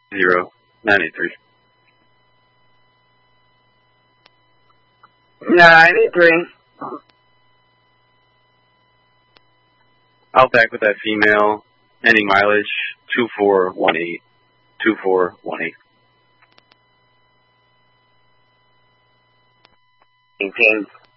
983. 983. Outback with that female, ending mileage 2418. 2418. 18.